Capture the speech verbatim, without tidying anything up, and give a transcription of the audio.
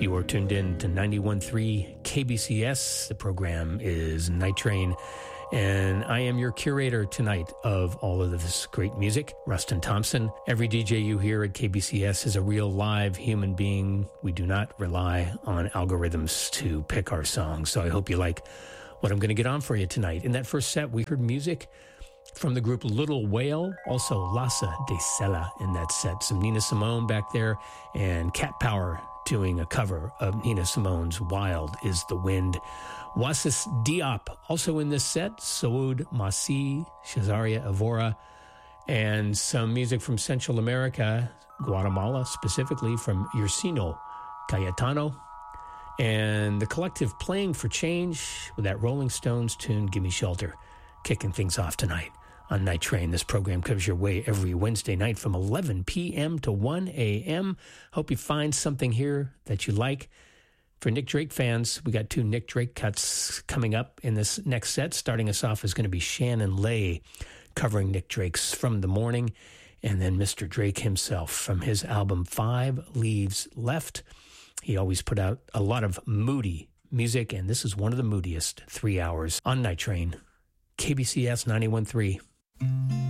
You are tuned in to ninety-one point three K B C S. The program is Night Train, and I am your curator tonight of all of this great music, Rustin Thompson. Every D J you hear at K B C S is a real live human being. We do not rely on algorithms to pick our songs, so I hope you like what I'm going to get on for you tonight. In that first set, we heard music from the group Little Whale, also Lassa de Sela in that set. Some Nina Simone back there, and Cat Power doing a cover of Nina Simone's Wild is the Wind. Wasis Diop also in this set, Saud Masi, Shazaria Evora, and some music from Central America, Guatemala specifically, from Ursino Cayetano, and the collective Playing for Change with that Rolling Stones tune, Gimme Shelter, kicking things off tonight on Night Train. This program comes your way every Wednesday night from eleven p.m. to one a.m. Hope you find something here that you like. For Nick Drake fans, we got two Nick Drake cuts coming up in this next set. Starting us off is going to be Shannon Lay covering Nick Drake's From the Morning, and then Mister Drake himself from his album Five Leaves Left. He always put out a lot of moody music, and this is one of the moodiest three hours on Night Train. K B C S ninety-one point three.